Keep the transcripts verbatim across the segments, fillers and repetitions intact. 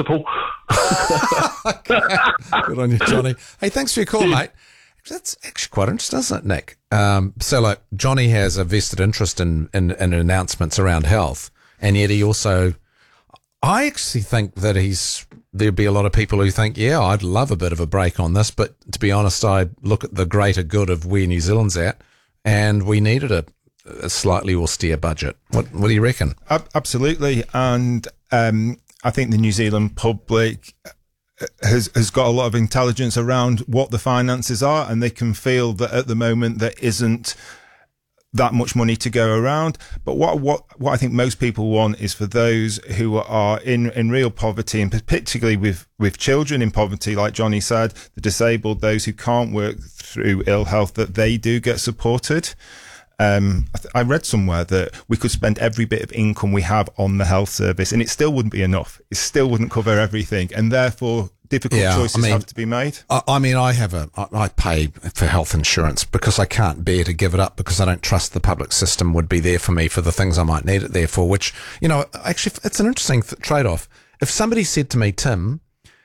principle. Good on you, Johnny. Hey, thanks for your call, mate. That's actually quite interesting, isn't it, Nick? Um, so, like, Johnny has a vested interest in, in, in announcements around health, and yet he also, I actually think that he's, there'd be a lot of people who think, yeah, I'd love a bit of a break on this, but to be honest, I look at the greater good of where New Zealand's at, and we needed a, a slightly austere budget. What, what do you reckon? Absolutely, and um, I think the New Zealand public has has got a lot of intelligence around what the finances are, and they can feel that at the moment there isn't that much money to go around. But what what what I think most people want is for those who are in in real poverty, and particularly with with children in poverty, like Johnny said, the disabled, those who can't work through ill health, that they do get supported. Um, I, th- I read somewhere that we could spend every bit of income we have on the health service, and it still wouldn't be enough. It still wouldn't cover everything, and therefore difficult yeah, choices I mean, have to be made. I, I mean, I have a, I, I pay for health insurance because I can't bear to give it up, because I don't trust the public system would be there for me for the things I might need it there for, which, you know, actually, it's an interesting th- trade-off. If somebody said to me, Tim,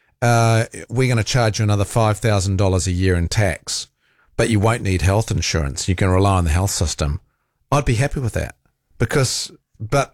uh, we're going to charge you another five thousand dollars a year in tax, but you won't need health insurance, you can rely on the health system, I'd be happy with that, because, but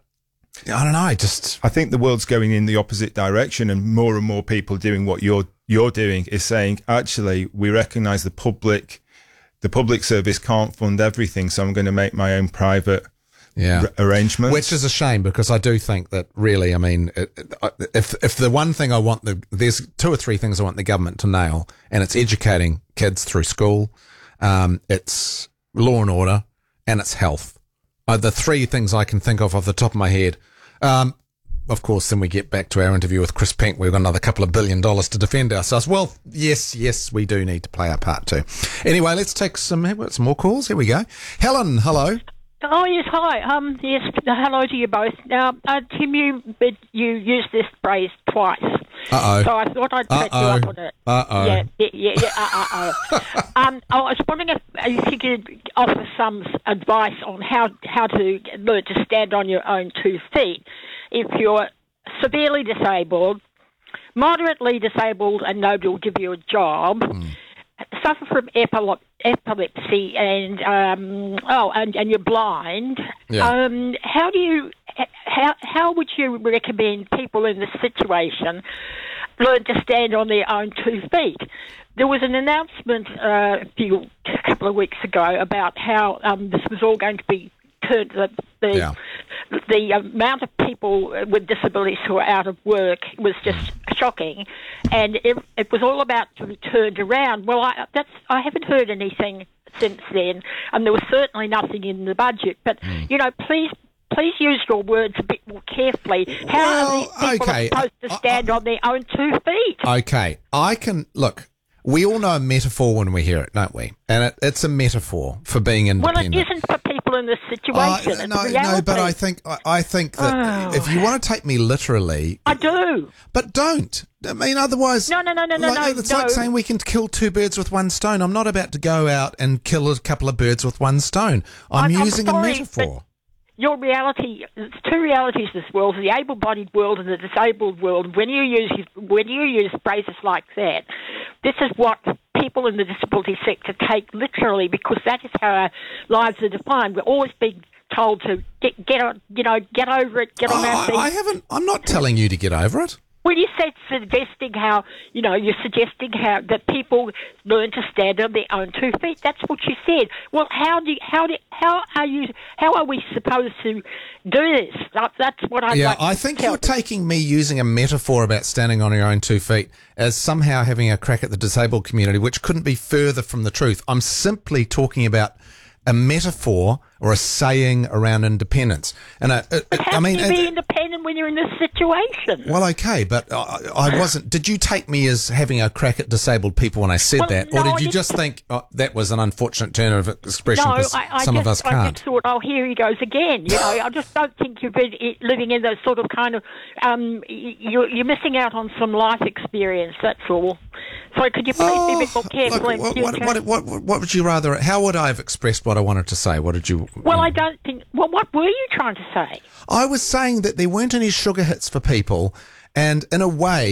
I don't know, I just... I think the world's going in the opposite direction, and more and more people doing what you're you're doing is saying, actually, we recognise the public, the public service can't fund everything, so I'm going to make my own private yeah. r- arrangements. Which is a shame, because I do think that really, I mean, it, it, if if the one thing I want, the there's two or three things I want the government to nail, and it's educating kids through school, um, it's law and order, and it's health. Uh, the three things I can think of off the top of my head. Um, of course, then we get back to our interview with Chris Pink. We've got another couple of billion dollars to defend ourselves. Well, yes, yes, we do need to play our part too. Anyway, let's take some, some more calls. Here we go. Helen, hello. Oh, yes, hi. Um, yes, hello to you both. Now, uh, Tim, you you used this phrase twice. Uh-oh. So I thought I'd set you up on it. Uh-oh. Yeah, yeah, yeah, yeah uh-oh. um, I was wondering if, if you could offer some advice on how, how to learn to stand on your own two feet if you're severely disabled, moderately disabled, and nobody will give you a job, mm. suffer from epile- epilepsy, and um, oh, and, and you're blind. Yeah. Um, how do you how how would you recommend people in this situation learn to stand on their own two feet? There was an announcement uh, a few a couple of weeks ago about how um, this was all going to be turned. The the, yeah. the amount of people with disabilities who are out of work was just shocking, and it, it was all about to be turned around. Well, I, that's I haven't heard anything since then, and there was certainly nothing in the budget. But mm. you know, please. Please use your words a bit more carefully. How well, are these people okay. supposed to stand I, I, on their own two feet? Okay, I can look. We all know a metaphor when we hear it, don't we? And it, it's a metaphor for being independent. Well, it isn't for people in this situation. Uh, it's no, reality. no, but I think I, I think that oh. if you want to take me literally, I do. But don't. I mean, otherwise, no, no, no, no, like, no. It's no. like saying we can kill two birds with one stone. I'm not about to go out and kill a couple of birds with one stone. I'm, I'm using I'm sorry, a metaphor. Your reality, there's two realities in this world, the able-bodied world and the disabled world. When you use when you use phrases like that, this is what people in the disability sector take literally, because that is how our lives are defined. We're always being told to get, get on, you know, get over it, get on oh, our feet. I haven't, I'm not telling you to get over it. Well, you said suggesting how, you know, you're suggesting how that people learn to stand on their own two feet. That's what you said. Well, how do, how do, how are you, how are we supposed to do this? That's what I'd yeah, like to I think tell you're them. taking me using a metaphor about standing on your own two feet as somehow having a crack at the disabled community, which couldn't be further from the truth. I'm simply talking about a metaphor or a saying around independence. And I, but how I mean, can you be it, independent when you're in this situation? Well, okay, but I, I wasn't. Did you take me as having a crack at disabled people when I said well, that, no, or did I you didn't. just think oh, that was an unfortunate turn of expression? No, because I, I some just, of us I can't. just thought, oh, here he goes again. You know, I just don't think you're living in those sort of kind of. Um, you're, you're missing out on some life experience. That's all. So could you please oh, be a bit more careful look, in what, future? what, what, what, what would you rather? How would I have expressed what I wanted to say? What did you? Well, I don't think. Well, what were you trying to say? I was saying that there weren't any sugar hits for people, and in a way.